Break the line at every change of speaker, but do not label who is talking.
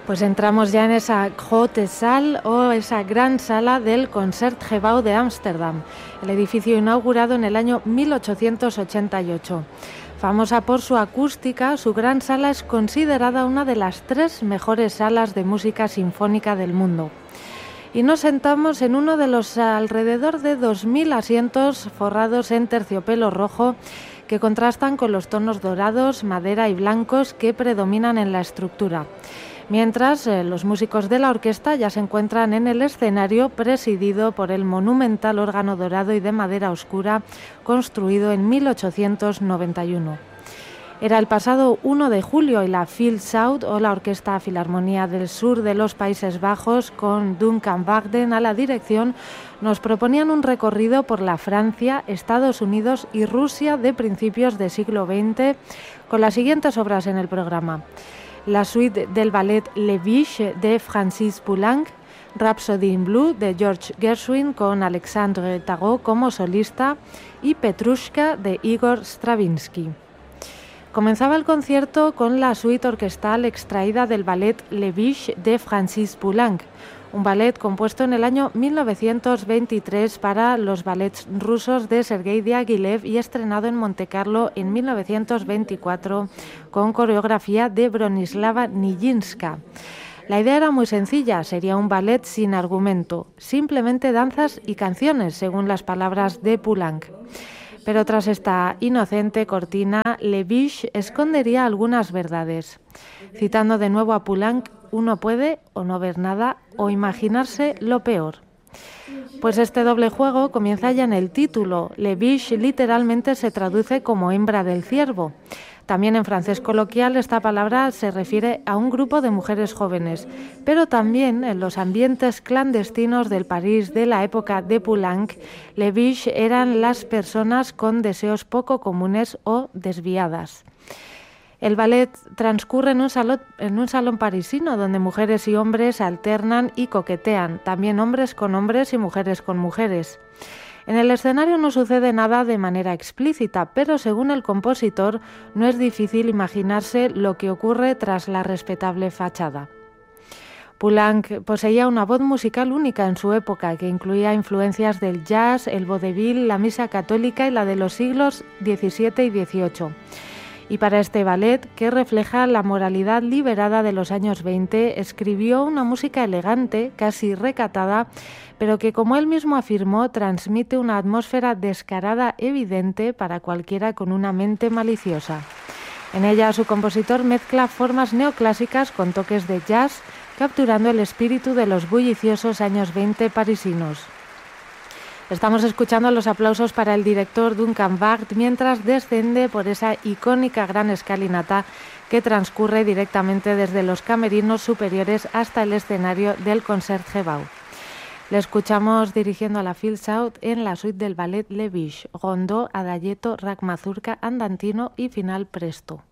Pues entramos ya en esa Grote Zaal o esa gran sala del Concertgebouw de Ámsterdam, el edificio inaugurado en el año 1888. Famosa por su acústica, su gran sala es considerada una de las 3 mejores salas de música sinfónica del mundo. Y nos sentamos en uno de los alrededor de 2.000 asientos forrados en terciopelo rojo que contrastan con los tonos dorados, madera y blancos que predominan en la estructura. Mientras, los músicos de la orquesta ya se encuentran en el escenario presidido por el monumental órgano dorado y de madera oscura construido en 1891. Era el pasado 1 de julio y la Phil Sound o la Orquesta Filarmonía del Sur de los Países Bajos con Duncan Wagden a la dirección nos proponían un recorrido por la Francia, Estados Unidos y Rusia de principios del siglo XX con las siguientes obras en el programa: la suite del ballet Les Biches de Francis Poulenc, Rhapsody in Blue de George Gershwin con Alexandre Tarot como solista y Petrushka de Igor Stravinsky. Comenzaba el concierto con la suite orquestal extraída del ballet Les Biches de Francis Poulenc, un ballet compuesto en el año 1923 para los ballets rusos de Sergei Diaghilev y estrenado en Montecarlo en 1924 con coreografía de Bronislava Nijinská. La idea era muy sencilla, sería un ballet sin argumento, simplemente danzas y canciones, según las palabras de Poulenc. Pero tras esta inocente cortina, Les Biches escondería algunas verdades. Citando de nuevo a Poulenc, uno puede o no ver nada o imaginarse lo peor. Pues este doble juego comienza ya en el título. Les Biches literalmente se traduce como hembra del ciervo. También en francés coloquial esta palabra se refiere a un grupo de mujeres jóvenes, pero también en los ambientes clandestinos del París de la época de Poulenc, les biches eran las personas con deseos poco comunes o desviadas. El ballet transcurre en un salón parisino donde mujeres y hombres alternan y coquetean, también hombres con hombres y mujeres con mujeres. En el escenario no sucede nada de manera explícita, pero según el compositor no es difícil imaginarse lo que ocurre tras la respetable fachada. Poulenc poseía una voz musical única en su época, que incluía influencias del jazz, el vodevil, la misa católica y la de los siglos XVII y XVIII. Y para este ballet, que refleja la moralidad liberada de los años 20, escribió una música elegante, casi recatada, pero que, como él mismo afirmó, transmite una atmósfera descarada evidente para cualquiera con una mente maliciosa. En ella, su compositor mezcla formas neoclásicas con toques de jazz, capturando el espíritu de los bulliciosos años 20 parisinos. Estamos escuchando los aplausos para el director Duncan Wagden mientras desciende por esa icónica gran escalinata que transcurre directamente desde los camerinos superiores hasta el escenario del Concertgebouw. Le escuchamos dirigiendo a la Phil Sound en la suite del ballet Les Biches, Rondó, Adagietto, Ragmazurka, Andantino y final presto.